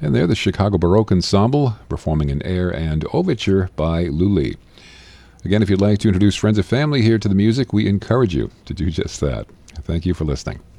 And they're the Chicago Baroque Ensemble performing an air and overture by Lully. Again, if you'd like to introduce friends or family here to the music, we encourage you to do just that. Thank you for listening.